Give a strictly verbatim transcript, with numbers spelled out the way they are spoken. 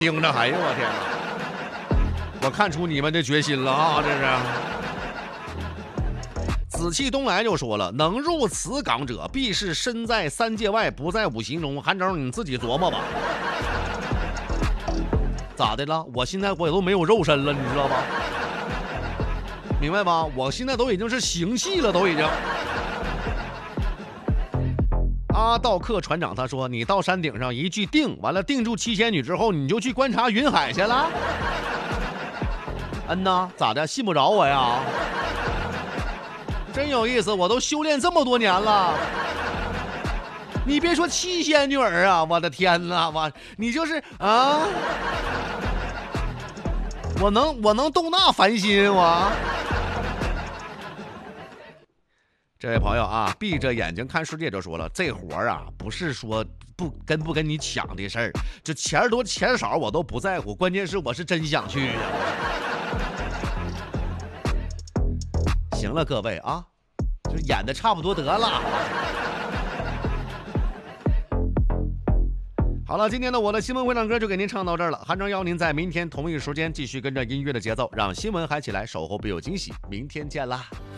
盯着，哎呦我天哪！我看出你们的决心了啊，这是。紫气东来就说了，能入此岗者，必是身在三界外，不在五行中。韩征，你自己琢磨吧。咋的了？我现在我也都没有肉身了，你知道吧？明白吧？我现在都已经是形气了，都已经。阿道克船长他说：“你到山顶上一句定，完了定住七仙女之后，你就去观察云海去了。”嗯呐，咋的？信不着我呀？真有意思，我都修炼这么多年了。你别说七仙女儿啊，我的天哪！我你就是啊，我能我能动那凡心我。这位朋友啊，闭着眼睛看世界就说了，这活儿啊，不是说不跟不跟你抢的事儿，就钱多钱少我都不在乎，关键是我是真想去呀。行了，各位啊，就演的差不多得了。好了，今天的我的新闻会唱歌就给您唱到这儿了。韩征邀您在明天同一时间继续跟着音乐的节奏，让新闻嗨起来，守候必有惊喜。明天见啦！